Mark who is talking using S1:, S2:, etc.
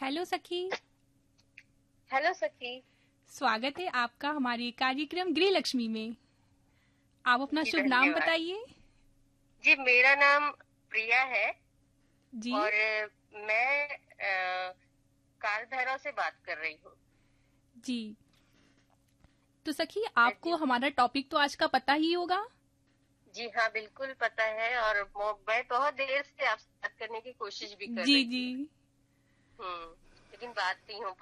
S1: Hello सखी।
S2: Hello सखी।
S1: स्वागत है आपका हमारे कार्यक्रम गृह लक्ष्मी में। आप अपना
S2: जी
S1: शुभ नाम
S2: धन्यवाद।
S1: बताइए।
S2: जी मेरा नाम प्रिया है
S1: जी
S2: और मैं काल भैरव से बात कर रही हूँ।
S1: जी। तो सखी आपको
S2: जी
S1: हमारा टॉपिक तो आज का पता ही होगा।
S2: जी हाँ बिल्कुल पता है और मैं बहुत देर से आपसे बात करने की कोशिश भी कर
S1: जी
S2: रही
S1: जी।
S2: थी। लेकिन बात नहीं हो